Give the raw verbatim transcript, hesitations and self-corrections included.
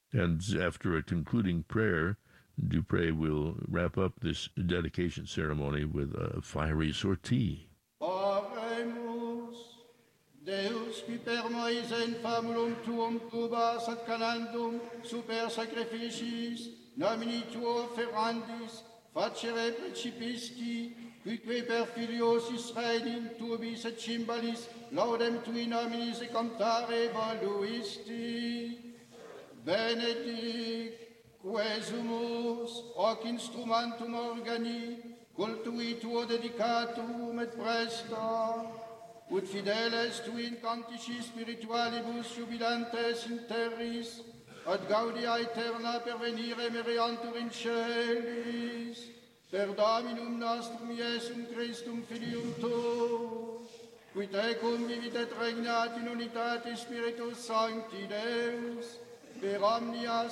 And after a concluding prayer, Dupre will wrap up this dedication ceremony with a fiery sortie. Oremus, Deus qui per Moisen famulum tuum tubas ad canandum super sacrificis, nomini tuo ferrandis, facere principisti, quique per filios Israelim tubis et cymbalis, laudem tui nominis e cantare voluisti. Benedic, quesumus, hoc instrumentum organi, cultui tuo dedicatum et presta, ut fideles tui in cantici spiritualibus jubilantes in terris, ad gaudia aeterna pervenire meriantur in celis, per Dominum nostrum Iesum Christum Filium tuo, qui tecum vivit et regnat in unitate Spiritus Sancti Deus, per omnia